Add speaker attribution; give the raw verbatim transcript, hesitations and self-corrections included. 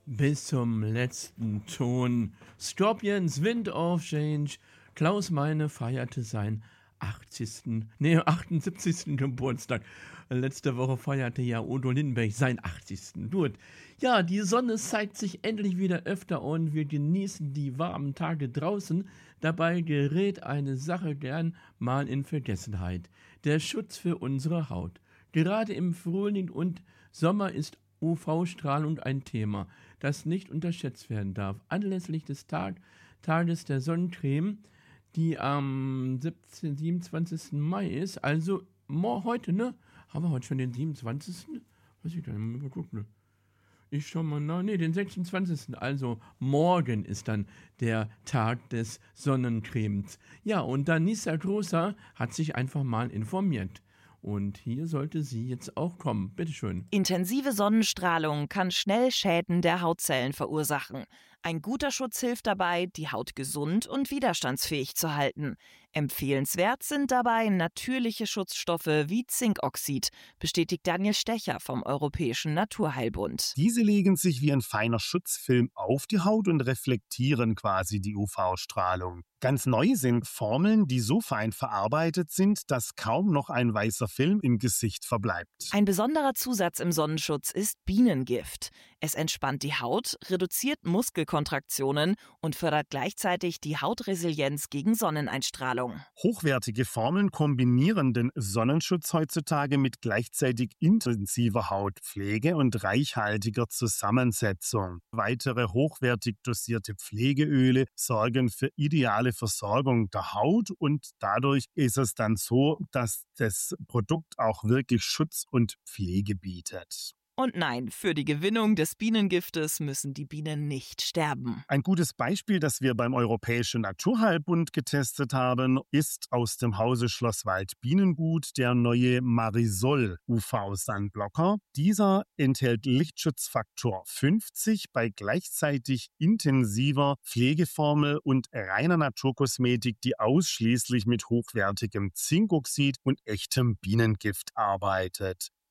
Speaker 1: bis zum letzten Ton. Scorpions Wind of Change. Klaus Meine feierte seinen achtzigsten. Nee, achtundsiebzigsten Geburtstag. Letzte Woche feierte ja Udo Lindenberg seinen achtzigsten. Gut. Ja, die Sonne zeigt sich endlich wieder öfter und wir genießen die warmen Tage draußen. Dabei gerät eine Sache gern mal in Vergessenheit. Der Schutz für unsere Haut. Gerade im Frühling und Sommer ist U V-Strahlung ein Thema, das nicht unterschätzt werden darf. Anlässlich des Tag, Tages der Sonnencreme, die am siebzehnten, siebenundzwanzigsten Mai ist, also mo- heute, ne? Haben wir heute schon den siebenundzwanzigsten? Weiß ich gar nicht, mal gucken. Ne? Ich schau mal nach. Ne, den sechsundzwanzigsten Also morgen ist dann der Tag des Sonnencremes. Ja, und Danisa Großer hat sich einfach mal informiert. Und hier sollte sie jetzt auch kommen. Bitteschön.
Speaker 2: Intensive Sonnenstrahlung kann schnell Schäden der Hautzellen verursachen. Ein guter Schutz hilft dabei, die Haut gesund und widerstandsfähig zu halten. Empfehlenswert sind dabei natürliche Schutzstoffe wie Zinkoxid, bestätigt Daniel Stecher vom Europäischen Naturheilbund.
Speaker 3: Diese legen sich wie ein feiner Schutzfilm auf die Haut und reflektieren quasi die U V-Strahlung. Ganz neu sind Formeln, die so fein verarbeitet sind, dass kaum noch ein weißer Film im Gesicht verbleibt.
Speaker 2: Ein besonderer Zusatz im Sonnenschutz ist Bienengift. Es entspannt die Haut, reduziert Muskelkontraktionen und fördert gleichzeitig die Hautresilienz gegen Sonneneinstrahlung.
Speaker 3: Hochwertige Formeln kombinieren den Sonnenschutz heutzutage mit gleichzeitig intensiver Hautpflege und reichhaltiger Zusammensetzung. Weitere hochwertig dosierte Pflegeöle sorgen für ideale Versorgung der Haut und dadurch ist es dann so, dass das Produkt auch wirklich Schutz und Pflege bietet.
Speaker 2: Und nein, für die Gewinnung des Bienengiftes müssen die Bienen nicht sterben.
Speaker 3: Ein gutes Beispiel, das wir beim Europäischen Naturheilbund getestet haben, ist aus dem Hause Schlosswald Bienengut der neue Marisol U V-Sunblocker. Dieser enthält Lichtschutzfaktor fünfzig bei gleichzeitig intensiver Pflegeformel und reiner Naturkosmetik, die ausschließlich mit hochwertigem Zinkoxid und echtem Bienengift arbeitet.